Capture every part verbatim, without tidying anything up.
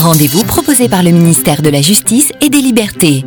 rendez-vous proposé par le ministère de la Justice et des Libertés.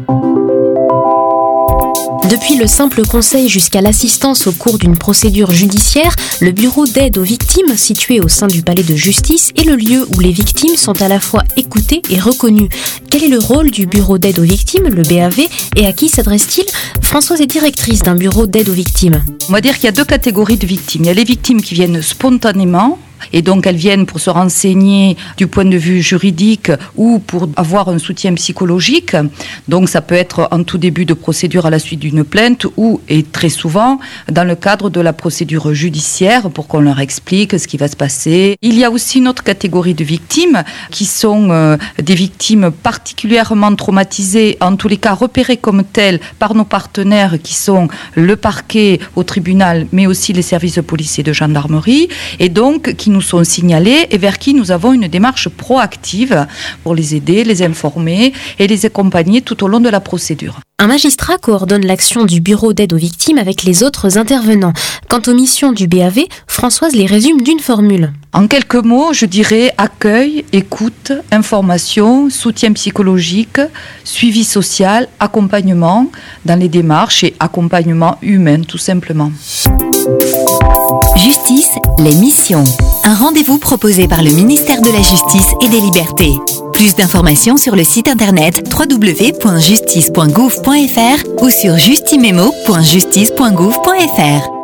Depuis le simple conseil jusqu'à l'assistance au cours d'une procédure judiciaire, le bureau d'aide aux victimes, situé au sein du palais de justice, est le lieu où les victimes sont à la fois écoutées et reconnues. Quel est le rôle du bureau d'aide aux victimes, le B A V, et à qui s'adresse-t-il ? Françoise est directrice d'un bureau d'aide aux victimes. On va dire qu'il y a deux catégories de victimes. Il y a les victimes qui viennent spontanément, et donc elles viennent pour se renseigner du point de vue juridique ou pour avoir un soutien psychologique. Donc ça peut être en tout début de procédure à la suite d'une plainte ou, et très souvent, dans le cadre de la procédure judiciaire pour qu'on leur explique ce qui va se passer. Il y a aussi une autre catégorie de victimes qui sont euh, des victimes particulièrement traumatisées, en tous les cas repérées comme telles par nos partenaires qui sont le parquet au tribunal, mais aussi les services policiers de gendarmerie, et donc qui nous sont signalés et vers qui nous avons une démarche proactive pour les aider, les informer et les accompagner tout au long de la procédure. Un magistrat coordonne l'action du bureau d'aide aux victimes avec les autres intervenants. Quant aux missions du B A V, Françoise les résume d'une formule. En quelques mots, je dirais accueil, écoute, information, soutien psychologique, suivi social, accompagnement dans les démarches et accompagnement humain tout simplement. Justice, les missions. Un rendez-vous proposé par le ministère de la Justice et des Libertés. Plus d'informations sur le site internet w w w point justice point gouv point f r ou sur justimemo point justice point gouv point f r.